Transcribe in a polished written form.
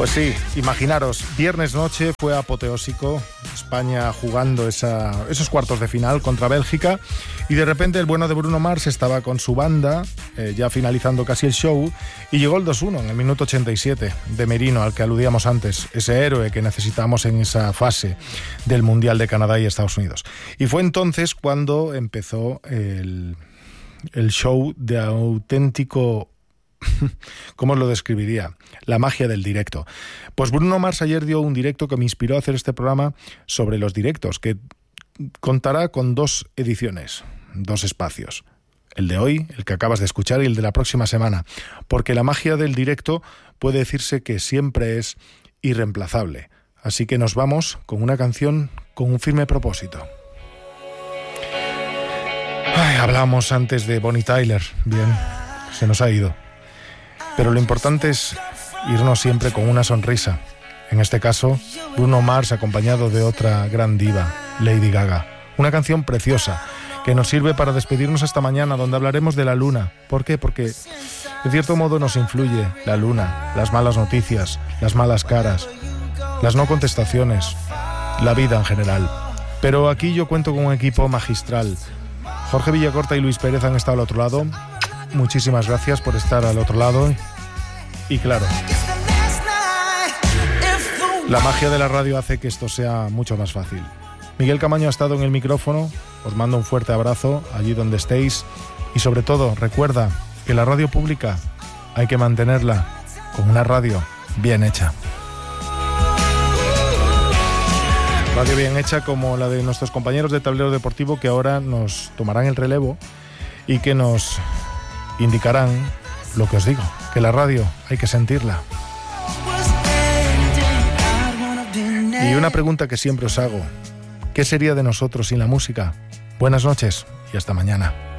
Pues sí, imaginaros, viernes noche fue apoteósico, España jugando esos cuartos de final contra Bélgica, y de repente el bueno de Bruno Mars estaba con su banda, ya finalizando casi el show, y llegó el 2-1 en el minuto 87 de Merino, al que aludíamos antes, ese héroe que necesitamos en esa fase del Mundial de Canadá y Estados Unidos. Y fue entonces cuando empezó el show de auténtico... ¿Cómo os lo describiría? La magia del directo. Pues Bruno Mars ayer dio un directo que me inspiró a hacer este programa sobre los directos, que contará con 2 ediciones, 2 espacios. El de hoy, el que acabas de escuchar, y el de la próxima semana. Porque la magia del directo puede decirse que siempre es irreemplazable. Así que nos vamos con una canción con un firme propósito. Hablábamos antes de Bonnie Tyler. Bien, se nos ha ido. Pero lo importante es irnos siempre con una sonrisa. En este caso, Bruno Mars acompañado de otra gran diva, Lady Gaga. Una canción preciosa que nos sirve para despedirnos esta mañana, donde hablaremos de la luna. ¿Por qué? Porque de cierto modo nos influye la luna, las malas noticias, las malas caras, las no contestaciones, la vida en general. Pero aquí yo cuento con un equipo magistral. Jorge Villacorta y Luis Pérez han estado al otro lado. Muchísimas gracias por estar al otro lado. Y claro, la magia de la radio hace que esto sea mucho más fácil. Miguel Camaño ha estado en el micrófono. Os mando un fuerte abrazo allí donde estéis. Y sobre todo, recuerda que la radio pública hay que mantenerla con una radio bien hecha. Radio bien hecha como la de nuestros compañeros de Tablero Deportivo, que ahora nos tomarán el relevo y que nos indicarán lo que os digo, que la radio hay que sentirla. Y una pregunta que siempre os hago: ¿qué sería de nosotros sin la música? Buenas noches y hasta mañana.